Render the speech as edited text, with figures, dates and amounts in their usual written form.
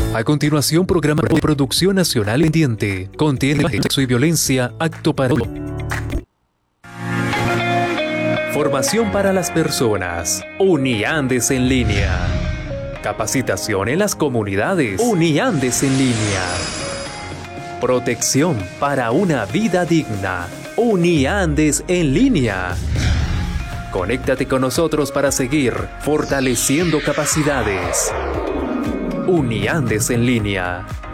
A continuación, programa de producción nacional independiente. Contiene sexo y violencia, acto para... Formación para las personas. Uniandes en línea. Capacitación en las comunidades. Uniandes en línea. Protección para una vida digna. Uniandes en línea. Conéctate con nosotros para seguir fortaleciendo capacidades. Uniandes en línea.